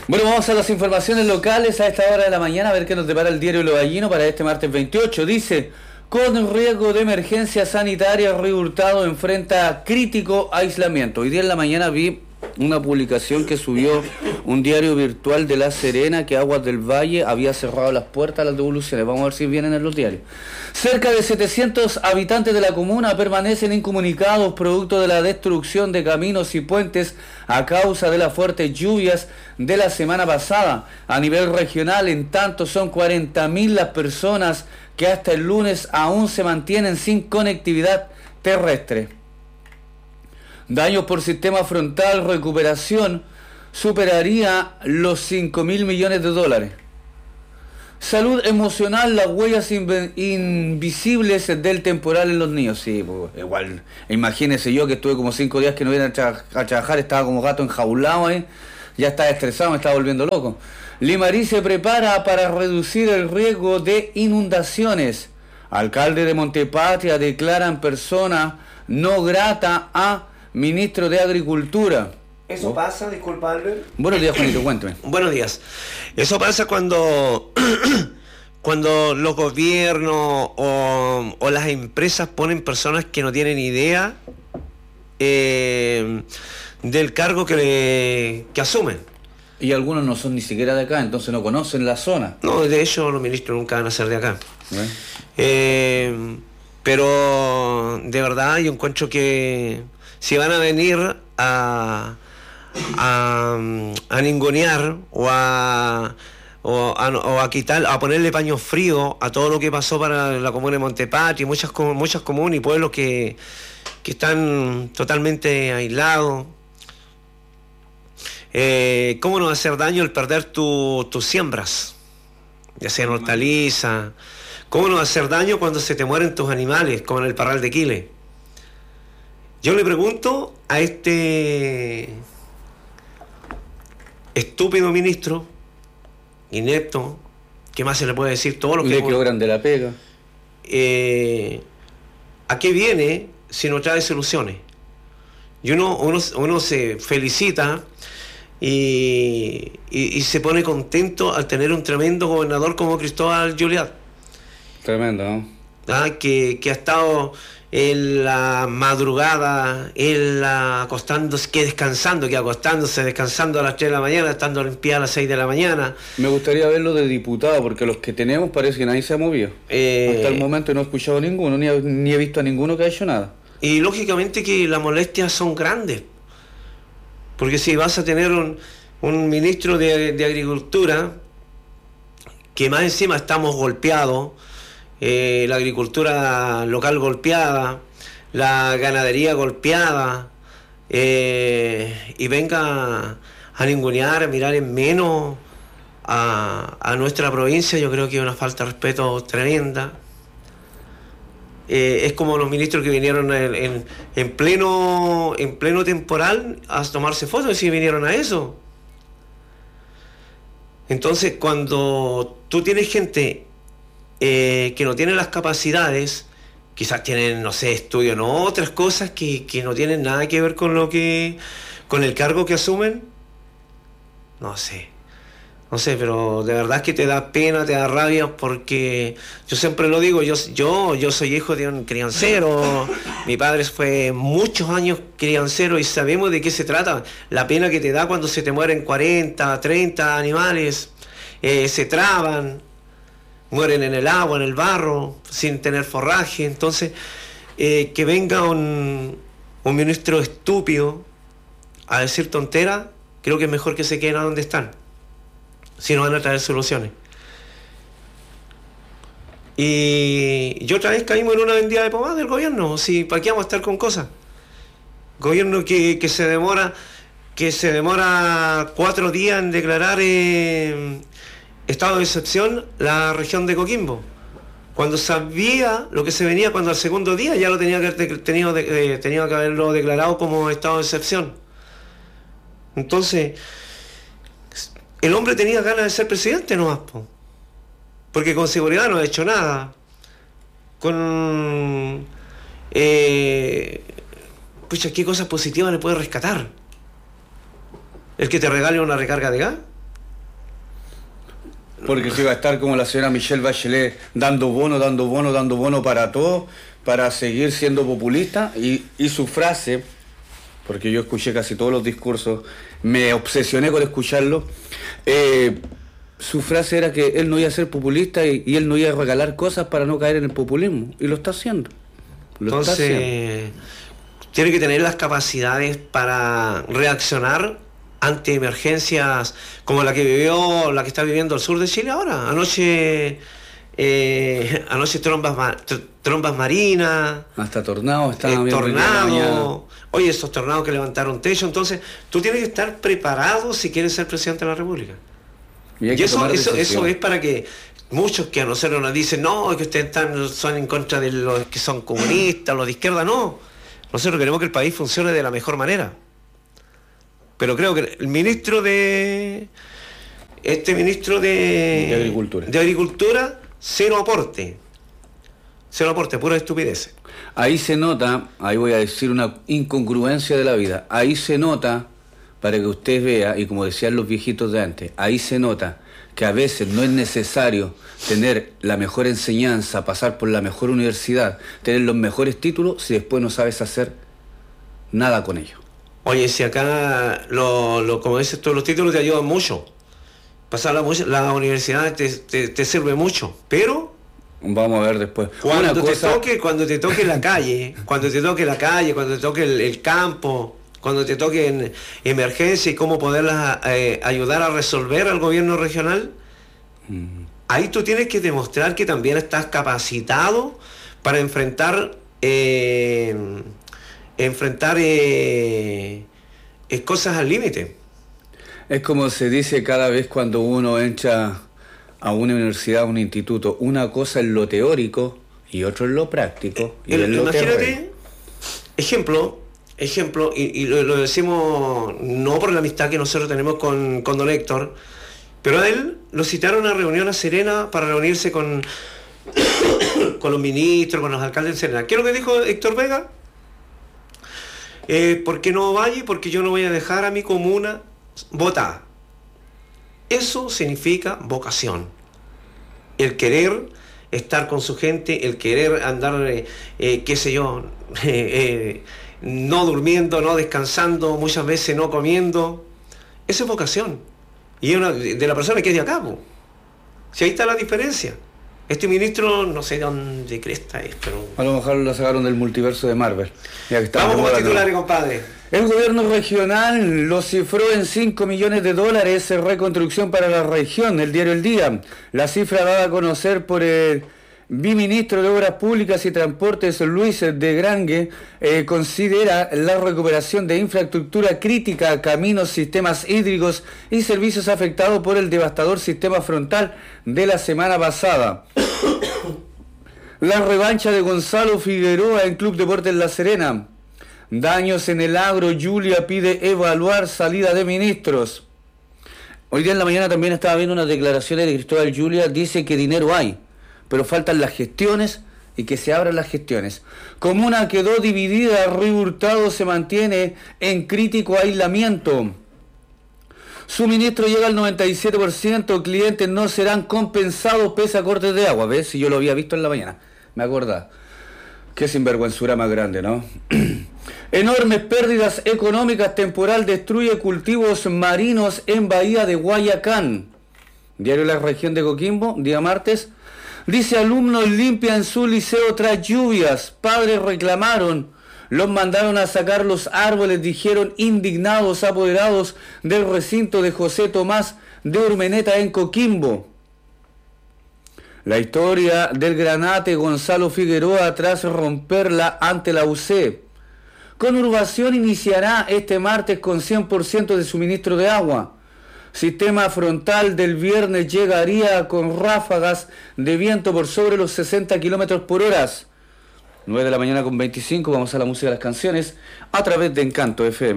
Bueno, vamos a las informaciones locales a esta hora de la mañana, a ver qué nos depara el diario Lo Gallino para este martes 28. Dice, con riesgo de emergencia sanitaria, Río Hurtado enfrenta crítico aislamiento. Hoy día en la mañana vi una publicación que subió un diario virtual de La Serena, que Aguas del Valle había cerrado las puertas a las devoluciones. Vamos a ver si vienen en los diarios. Cerca de 700 habitantes de la comuna permanecen incomunicados producto de la destrucción de caminos y puentes a causa de las fuertes lluvias de la semana pasada. A nivel regional, en tanto, son 40.000 las personas que hasta el lunes aún se mantienen sin conectividad terrestre. Daños por sistema frontal, recuperación superaría los 5.000 millones de dólares. Salud emocional, las huellas invisibles del temporal en los niños. Sí, pues, igual, imagínese yo que estuve como 5 días que no iba a trabajar, estaba como gato enjaulado, ya estaba estresado, me estaba volviendo loco. Limarí se prepara para reducir el riesgo de inundaciones. Alcalde de Montepatria declaran persona no grata a ministro de Agricultura. ¿Eso pasa? Disculpa, Albert. Buenos días, Juanito, cuéntame. Buenos días. Eso pasa cuando los gobiernos o las empresas ponen personas que no tienen idea del cargo que asumen. Y algunos no son ni siquiera de acá, entonces no conocen la zona. No, de hecho los ministros nunca van a ser de acá. Pero de verdad yo encuentro que si van a venir a ningunear o a quitar, a ponerle paño frío a todo lo que pasó para la comuna de Montepatria y muchas comunas y pueblos que están totalmente aislados. ¿Cómo no va a hacer daño el perder tus siembras? Ya sean hortalizas. ¿Cómo no va a hacer daño cuando se te mueren tus animales, como en el Parral de Quile? Yo le pregunto a este estúpido ministro, inepto, ¿qué más se le puede decir? Todo lo que le quedó grande la pega. ¿A qué viene si no trae soluciones? Y uno se felicita y se pone contento al tener un tremendo gobernador como Cristóbal Juliat. Tremendo, ¿no? Que ha estado en la madrugada, acostándose, descansando a las 3 de la mañana, estando limpiada a las 6 de la mañana. Me gustaría verlo de diputado, porque los que tenemos parece que nadie se ha movido. Hasta el momento no he escuchado ninguno, ni he visto a ninguno que haya hecho nada. Y lógicamente que las molestias son grandes, porque si vas a tener un ministro de Agricultura, que más encima estamos golpeados, la agricultura local golpeada, la ganadería golpeada, y venga a ningunear, a mirar en menos a nuestra provincia, yo creo que es una falta de respeto tremenda. Es como los ministros que vinieron en pleno temporal a tomarse fotos, y si vinieron a eso. Entonces, cuando tú tienes gente que no tiene las capacidades, quizás tienen, no sé, estudio, no, otras cosas que no tienen nada que ver con con el cargo que asumen, no sé, pero de verdad es que te da pena, te da rabia, porque yo siempre lo digo, yo soy hijo de un criancero, mi padre fue muchos años criancero y sabemos de qué se trata, la pena que te da cuando se te mueren 40, 30 animales, se traban, mueren en el agua, en el barro, sin tener forraje. Entonces, que venga un ministro estúpido a decir tonteras, creo que es mejor que se queden a donde están, si no van a traer soluciones. Y otra vez caímos en una vendida de pomada del gobierno. Si, ¿para qué vamos a estar con cosas? Gobierno que se demora 4 días en declarar estado de excepción la región de Coquimbo, cuando sabía lo que se venía, cuando al segundo día ya lo tenía que haberlo declarado como estado de excepción. Entonces, el hombre tenía ganas de ser presidente nomás, porque con seguridad no ha hecho nada. Pucha, ¿qué cosas positivas le puede rescatar? ¿El que te regale una recarga de gas? Porque si va a estar como la señora Michelle Bachelet, dando bono para todo, para seguir siendo populista, y su frase, porque yo escuché casi todos los discursos, me obsesioné con escucharlo, su frase era que él no iba a ser populista y él no iba a regalar cosas para no caer en el populismo, y lo está haciendo. Entonces, tiene que tener las capacidades para reaccionar ante emergencias como la que está viviendo el sur de Chile ahora. Anoche trombas marinas, hasta tornados, oye, esos tornados que levantaron techo. Entonces tú tienes que estar preparado si quieres ser presidente de la República, y eso es para que muchos que a nosotros nos dicen no, que ustedes son en contra de los que son comunistas, los de izquierda. No, nosotros queremos que el país funcione de la mejor manera, pero creo que el ministro de Agricultura, cero aporte, pura estupidez. Ahí se nota, ahí voy a decir una incongruencia de la vida, ahí se nota, para que usted vea, y como decían los viejitos de antes, ahí se nota que a veces no es necesario tener la mejor enseñanza, pasar por la mejor universidad, tener los mejores títulos, si después no sabes hacer nada con ellos. Oye, si acá, como dices tú, los títulos te ayudan mucho. Pasar la universidad te sirve mucho, pero vamos a ver después. Cuando te toque la calle, cuando te toque el campo, cuando te toque emergencia y cómo poderlas ayudar a resolver al gobierno regional, ahí tú tienes que demostrar que también estás capacitado para enfrentar cosas al límite. Es como se dice cada vez cuando uno entra a una universidad, a un instituto, una cosa es lo teórico y otro es lo práctico. Imagínate, ejemplo, y lo decimos no por la amistad que nosotros tenemos con don Héctor, pero a él lo citaron a reunión a Serena para reunirse con los ministros, con los alcaldes de Serena. ¿Qué es lo que dijo Héctor Vega? ¿Por qué no vaya? Porque yo no voy a dejar a mi comuna votar. Eso significa vocación. El querer estar con su gente, el querer andar, no durmiendo, no descansando, muchas veces no comiendo. Eso es vocación. Y es de la persona que es de acá. Si ahí está la diferencia. Este ministro, no sé de dónde cresta es, pero... A lo mejor lo sacaron del multiverso de Marvel. Vamos con los titulares, compadre. El gobierno regional lo cifró en $5 millones en reconstrucción para la región. El diario El Día. La cifra dada a conocer por el viceministro de Obras Públicas y Transportes, Luis de Grange, considera la recuperación de infraestructura crítica, caminos, sistemas hídricos y servicios afectados por el devastador sistema frontal de la semana pasada. La revancha de Gonzalo Figueroa en Club Deportes La Serena. Daños en el agro, Yulia pide evaluar salida de ministros. Hoy día en la mañana también estaba viendo unas declaraciones de Cristóbal Yulia, dice que dinero hay, pero faltan las gestiones y que se abran las gestiones. Comuna quedó dividida, Río Hurtado se mantiene en crítico aislamiento. Suministro llega al 97%, clientes no serán compensados pese a cortes de agua. ¿Ves? Si yo lo había visto en la mañana, me acordaba. Qué sinvergüenzura más grande, ¿no? Enormes pérdidas económicas, temporal destruye cultivos marinos en Bahía de Guayacán. Diario La Región de Coquimbo, día martes. Dice, alumnos limpian su liceo tras lluvias. Padres reclamaron. Los mandaron a sacar los árboles, dijeron indignados apoderados del recinto de José Tomás de Urmeneta en Coquimbo. La historia del granate Gonzalo Figueroa tras romperla ante la UC. Conurbación iniciará este martes con 100% de suministro de agua. Sistema frontal del viernes llegaría con ráfagas de viento por sobre los 60 kilómetros por hora. 9 de la mañana con 25, vamos a la música de las canciones a través de Encanto FM.